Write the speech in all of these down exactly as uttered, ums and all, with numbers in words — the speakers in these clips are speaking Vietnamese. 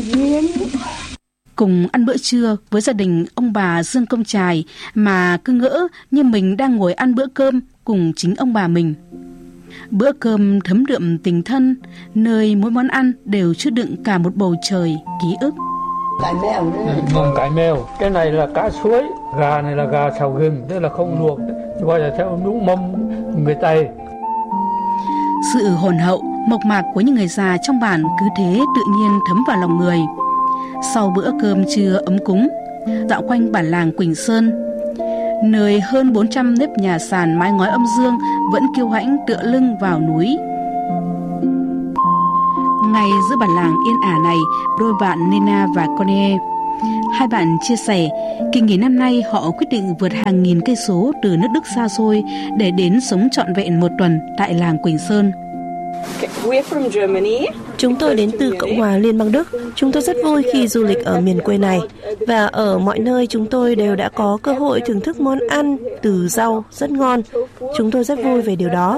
Cùng ăn bữa trưa với gia đình ông bà Dương Công Trài mà cứ ngỡ như mình đang ngồi ăn bữa cơm cùng chính ông bà mình. Bữa cơm thấm đượm tình thân, nơi mỗi món ăn đều chứa đựng cả một bầu trời ký ức. Cái mèo đấy. Mông cái mèo, cái này là cá suối, gà này là gà xào gừng, tức là không luộc, gọi là theo đúng mâm người Tây. Sự hồn hậu, mộc mạc của những người già trong bản cứ thế tự nhiên thấm vào lòng người. Sau bữa cơm trưa ấm cúng, dạo quanh bản làng Quỳnh Sơn, nơi hơn bốn trăm nếp nhà sàn mái ngói âm dương vẫn kiêu hãnh tựa lưng vào núi. Ngay giữa bản làng yên ả này, đôi bạn Nena và Connie, hai bạn chia sẻ, kỳ nghỉ năm nay họ quyết định vượt hàng nghìn cây số từ nước Đức xa xôi để đến sống trọn vẹn một tuần tại làng Quỳnh Sơn. Chúng tôi đến từ Cộng hòa Liên bang Đức. Chúng tôi rất vui khi du lịch ở miền quê này. Và ở mọi nơi chúng tôi đều đã có cơ hội thưởng thức món ăn từ rau rất ngon. Chúng tôi rất vui về điều đó.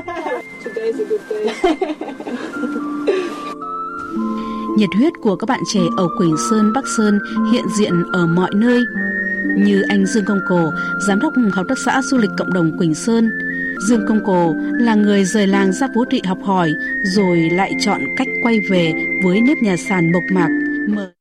Nhiệt huyết của các bạn trẻ ở Quỳnh Sơn, Bắc Sơn hiện diện ở mọi nơi. Như anh Dương Công Cổ, giám đốc hợp tác xã du lịch cộng đồng Quỳnh Sơn. Dương Công Cổ là người rời làng ra phố Trị học hỏi, rồi lại chọn cách quay về với nếp nhà sàn mộc mạc.